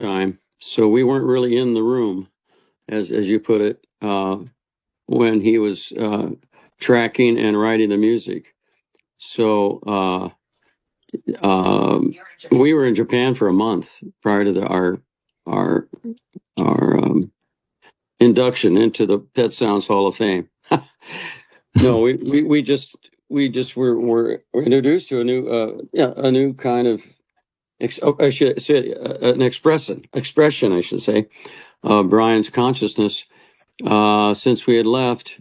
time, so we weren't really in the room, as you put it, when he was tracking and writing the music. So we were in Japan for a month prior to our induction into the Pet Sounds Hall of Fame. No, we just were introduced to a new kind of I should say an expression I should say, Brian's consciousness since we had left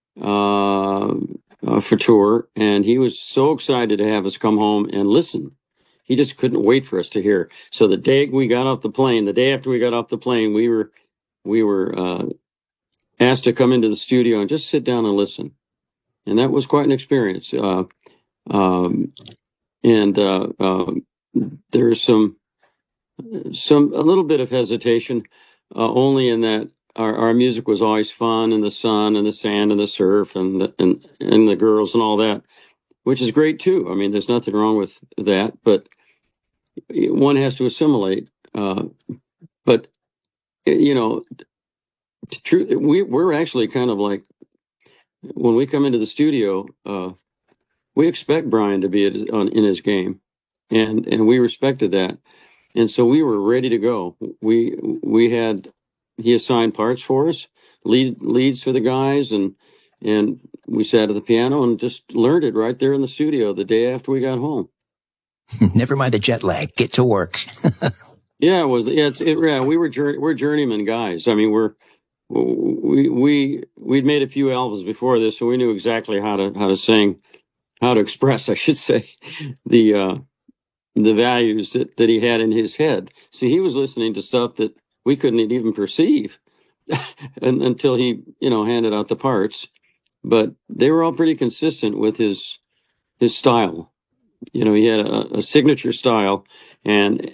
for tour, and he was so excited to have us come home and listen. He just couldn't wait for us to hear. So the day after we got off the plane, we were asked to come into the studio and just sit down and listen, and that was quite an experience. There's a little bit of hesitation, only in that our music was always fun, and the sun and the sand and the surf and the girls and all that, which is great too. I mean, there's nothing wrong with that, but one has to assimilate. But we're actually kind of like, when we come into the studio, we expect Brian to be in his game, and we respected that, and so we were ready to go. He assigned parts for us, leads for the guys, and we sat at the piano and just learned it right there in the studio the day after we got home. Never mind the jet lag. Get to work. Yeah, we're journeyman guys. I mean, we'd made a few albums before this, so we knew exactly how to sing, how to express, I should say, the values that he had in his head. See, he was listening to stuff that we couldn't even perceive until he, handed out the parts. But they were all pretty consistent with his style. He had a signature style, and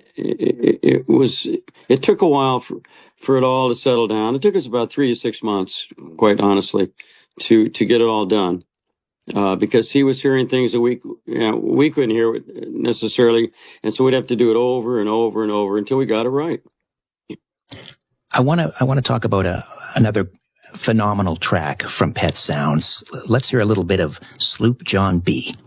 it took a while for it all to settle down. It took us about 3 to 6 months, quite honestly, to get it all done. Because he was hearing things that we couldn't hear necessarily, and so we'd have to do it over and over and over until we got it right. I want to talk about another phenomenal track from Pet Sounds. Let's hear a little bit of Sloop John B.